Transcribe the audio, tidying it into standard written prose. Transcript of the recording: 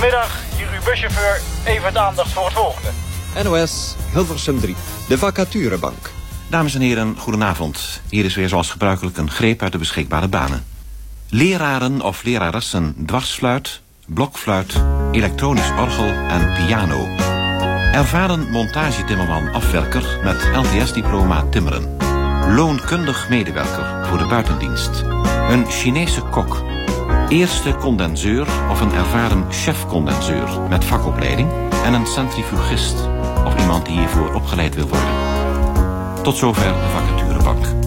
Goedemiddag, hier uw buschauffeur. Even de aandacht voor het volgende. NOS Hilversum 3, de vacaturebank. Dames en heren, goedenavond. Hier is weer zoals gebruikelijk een greep uit de beschikbare banen. Leraren of leraressen dwarsfluit, blokfluit, elektronisch orgel en piano. Ervaren montagetimmerman afwerker met LTS-diploma timmeren. Loonkundig medewerker voor de buitendienst. Een Chinese kok. Eerste condenseur of een ervaren chef-condenseur met vakopleiding. En een centrifugist of iemand die hiervoor opgeleid wil worden. Tot zover de vacaturebank.